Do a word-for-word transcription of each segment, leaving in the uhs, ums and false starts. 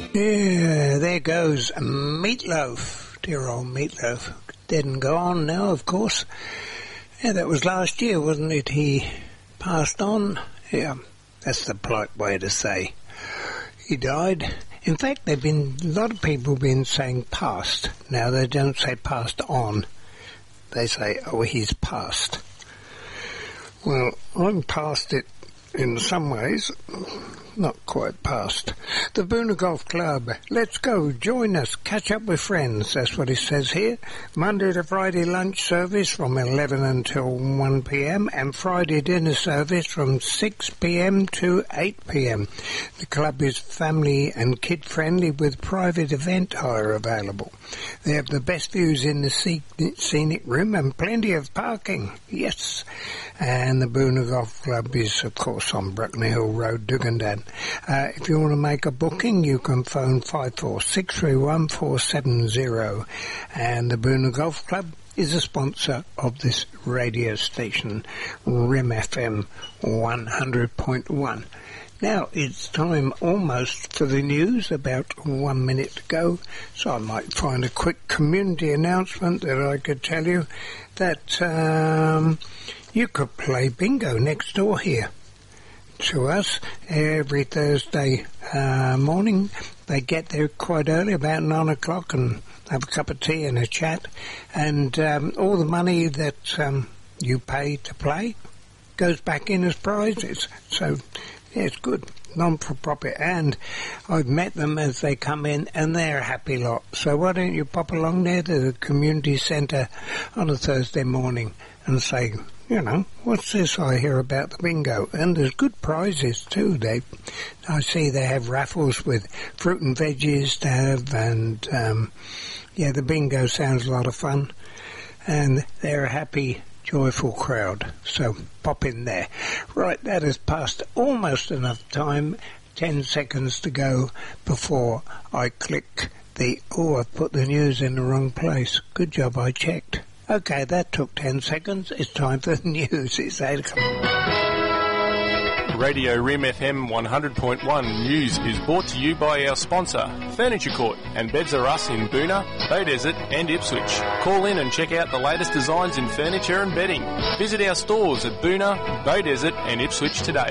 Yeah, there goes Meatloaf. Dear old Meatloaf. Dead and gone now, of course. Yeah, that was last year, wasn't it? He passed on. Yeah, that's the polite way to say he died. In fact, there've been a lot of people been saying passed. Now they don't say passed on. They say, oh, he's passed. Well, I'm past it in some ways. Not quite past. The Boonah Golf Club. Let's go. Join us. Catch up with friends. That's what it says here. Monday to Friday lunch service from eleven until one p.m. and Friday dinner service from six p.m. to eight p.m. The club is family and kid friendly with private event hire available. They have the best views in the scenic room and plenty of parking. Yes. And the Boonah Golf Club is, of course, on Bruckner Hill Road, Dugandan. Uh, if you want to make a booking, you can phone five four six three one four seven zero. And the Boonah Golf Club is a sponsor of this radio station, R I M F M one hundred point one. Now, it's time almost for the news, about one minute to go, so I might find a quick community announcement that I could tell you that um, you could play bingo next door here to us every Thursday uh, morning. They get there quite early, about nine o'clock, and have a cup of tea and a chat, and um, all the money that um, you pay to play goes back in as prizes. So yeah, it's good, non-for-profit, and I've met them as they come in, and they're a happy lot. So why don't you pop along there to the community centre on a Thursday morning and say, you know, what's this I hear about the bingo? And there's good prizes too, Dave. I see they have raffles with fruit and veggies to have, and um, yeah, the bingo sounds a lot of fun, and they're a happy, joyful crowd, so pop in there. Right, that has passed almost enough time, ten seconds to go before I click the, oh, I've put the news in the wrong place. Good job, I checked. Okay, that took ten seconds. It's time for the news. It's eight o'clock. Radio R I M F M one hundred point one News is brought to you by our sponsor, Furniture Court and Beds R Us in Boonah, Beaudesert and Ipswich. Call in and check out the latest designs in furniture and bedding. Visit our stores at Boonah, Beaudesert and Ipswich today.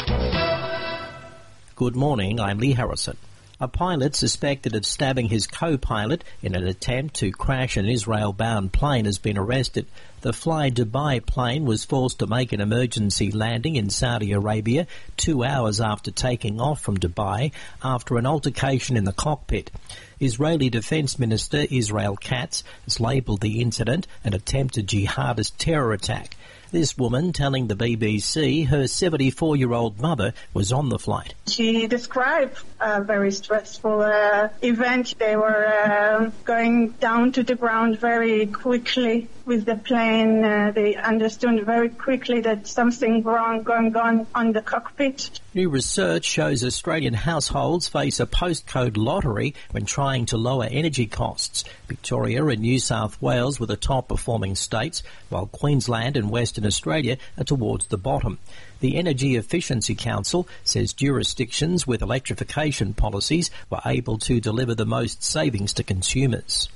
Good morning, I'm Lee Harrison. A pilot suspected of stabbing his co-pilot in an attempt to crash an Israel-bound plane has been arrested. The Fly Dubai plane was forced to make an emergency landing in Saudi Arabia two hours after taking off from Dubai after an altercation in the cockpit. Israeli Defense Minister Israel Katz has labelled the incident an attempted jihadist terror attack. This woman telling the B B C her seventy-four-year-old mother was on the flight. She described a very stressful uh, event. They were uh, going down to the ground very quickly with the plane. Uh, they understood very quickly that something wrong going on on the cockpit. New research shows Australian households face a postcode lottery when trying to lower energy costs. Victoria and New South Wales were the top-performing states, while Queensland and Western Australia are towards the bottom. The Energy Efficiency Council says jurisdictions with electrification policies were able to deliver the most savings to consumers.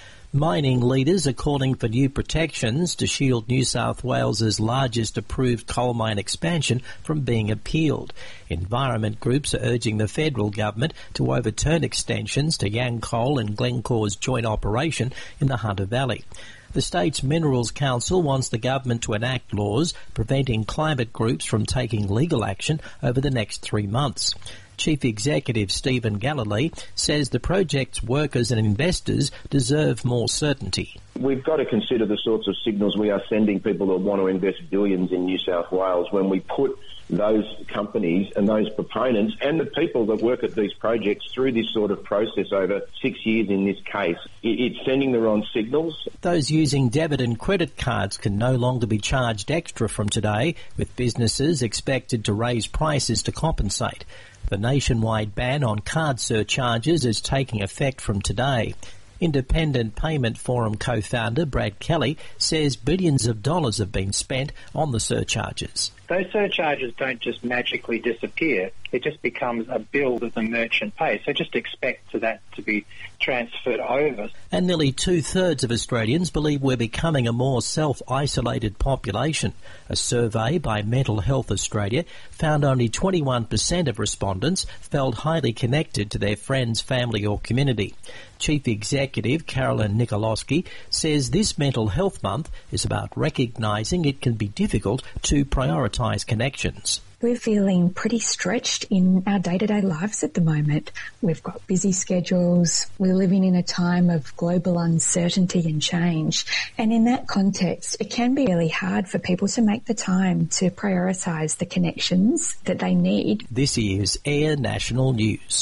Mining leaders are calling for new protections to shield New South Wales's largest approved coal mine expansion from being appealed. Environment groups are urging the federal government to overturn extensions to Yancoal and Glencore's joint operation in the Hunter Valley. The state's Minerals Council wants the government to enact laws preventing climate groups from taking legal action over the next three months. Chief Executive Stephen Galilee says the project's workers and investors deserve more certainty. We've got to consider the sorts of signals we are sending people that want to invest billions in New South Wales when we put those companies and those proponents and the people that work at these projects through this sort of process over six years in this case. It's sending the wrong signals. Those using debit and credit cards can no longer be charged extra from today, with businesses expected to raise prices to compensate. The nationwide ban on card surcharges is taking effect from today. Independent Payment Forum co-founder Brad Kelly says billions of dollars have been spent on the surcharges. those surcharges don't just magically disappear. It just becomes a bill that the merchant pays. So just expect for that to be transferred over. And nearly two-thirds of Australians believe we're becoming a more self-isolated population. A survey by Mental Health Australia found only twenty-one percent of respondents felt highly connected to their friends, family or community. Chief Executive Carolyn Nikolowski says this Mental Health Month is about recognising it can be difficult to prioritise connections. We're feeling pretty stretched in our day-to-day lives at the moment. We've got busy schedules. We're living in a time of global uncertainty and change. And in that context, it can be really hard for people to make the time to prioritise the connections that they need. This is Air National News.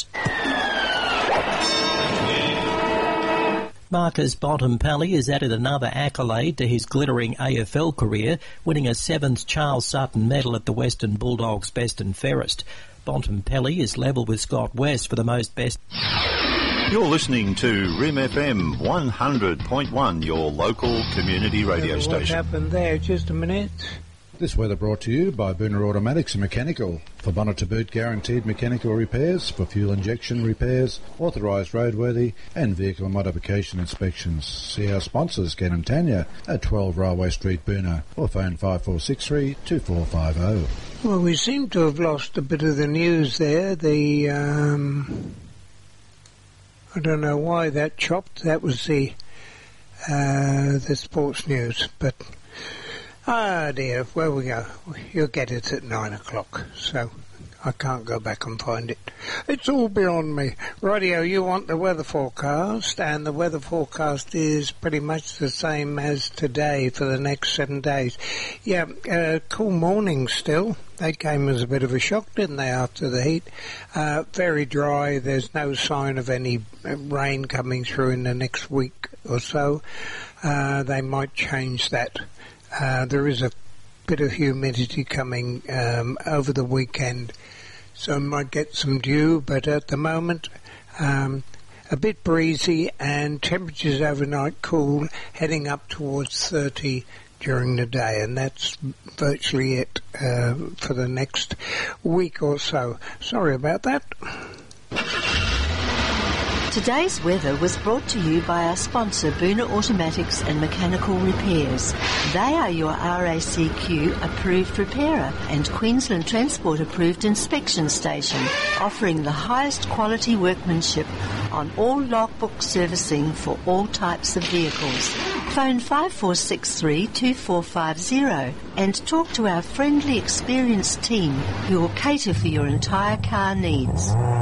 Marcus Bontempelli has added another accolade to his glittering A F L career, winning a seventh Charles Sutton medal at the Western Bulldogs Best and Fairest. Bontempelli is level with Scott West for the most best. You're listening to R I M F M one hundred point one, your local community radio what station. What happened there? Just a minute. This weather brought to you by Boona Automatics and Mechanical. For bonnet to boot guaranteed mechanical repairs, for fuel injection repairs, authorised roadworthy and vehicle modification inspections. See our sponsors, Ken and Tanya, at twelve Railway Street, Boona, or phone five four six three, two four five zero. Well, we seem to have lost a bit of the news there. The, um, I don't know why that chopped. That was the, uh, the sports news, but... Ah, dear, where we go. You'll get it at nine o'clock, so I can't go back and find it. It's all beyond me. Rightio, you want the weather forecast, and the weather forecast is pretty much the same as today for the next seven days. Yeah, uh, cool morning still. They came as a bit of a shock, didn't they, after the heat? Uh, very dry. There's no sign of any rain coming through in the next week or so. Uh, they might change that. Uh, there is a bit of humidity coming um, over the weekend, so might get some dew, but at the moment um, a bit breezy and temperatures overnight cool, heading up towards thirty during the day, and that's virtually it uh, for the next week or so. Sorry about that. Today's weather was brought to you by our sponsor, Boona Automatics and Mechanical Repairs. They are your R A C Q approved repairer and Queensland Transport approved inspection station, offering the highest quality workmanship on all logbook servicing for all types of vehicles. Phone five four six three, two four five zero and talk to our friendly, experienced team who will cater for your entire car needs.